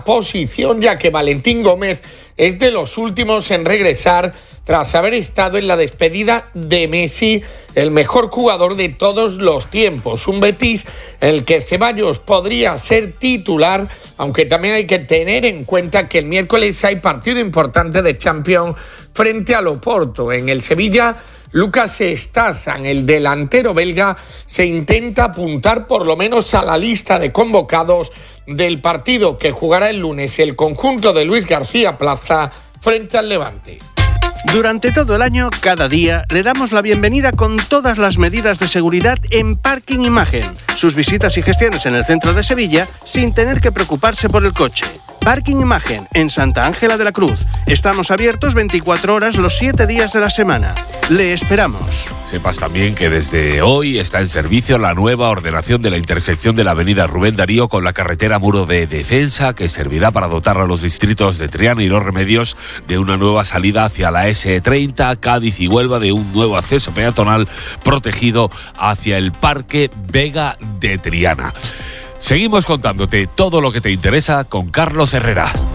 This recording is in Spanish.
esa posición, ya que Valentín Gómez es de los últimos en regresar tras haber estado en la despedida de Messi, el mejor jugador de todos los tiempos. Un Betis en el que Ceballos podría ser titular, aunque también hay que tener en cuenta que el miércoles hay partido importante de Champions frente al Oporto. En el Sevilla, Lucas Estasan, el delantero belga, se intenta apuntar por lo menos a la lista de convocados del partido que jugará el lunes el conjunto de Luis García Plaza frente al Levante. Durante todo el año, cada día, le damos la bienvenida con todas las medidas de seguridad en Parking Imagen. Sus visitas y gestiones en el centro de Sevilla sin tener que preocuparse por el coche. Parking Imagen, en Santa Ángela de la Cruz. Estamos abiertos 24 horas los 7 días de la semana. Le esperamos. Sepas también que desde hoy está en servicio la nueva ordenación de la intersección de la avenida Rubén Darío con la carretera Muro de Defensa, que servirá para dotar a los distritos de Triana y Los Remedios de una nueva salida hacia la S30, Cádiz y Huelva, de un nuevo acceso peatonal protegido hacia el Parque Vega de Triana. Seguimos contándote todo lo que te interesa con Carlos Herrera.